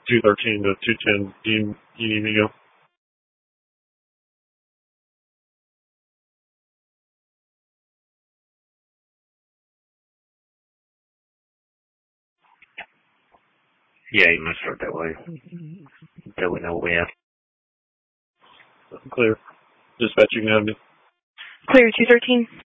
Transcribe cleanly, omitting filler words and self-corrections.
213 to 210. Do you need me to go? Yeah, you must start that way. Until we know where. Clear. Dispatch, you can have me. Clear, 213.